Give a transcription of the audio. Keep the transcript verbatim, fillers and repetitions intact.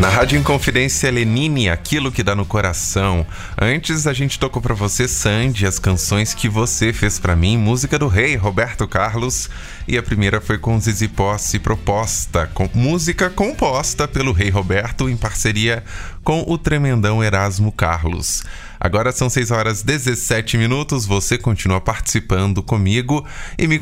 Na Rádio Inconfidência, Lenine, Aquilo que Dá no Coração. Antes a gente tocou pra você Sandy, As Canções que Você Fez Pra Mim, música do rei Roberto Carlos. E a primeira foi com Zizi Posse, Proposta, com música composta pelo rei Roberto em parceria com o tremendão Erasmo Carlos. Agora são seis horas e dezessete minutos, você continua participando comigo e me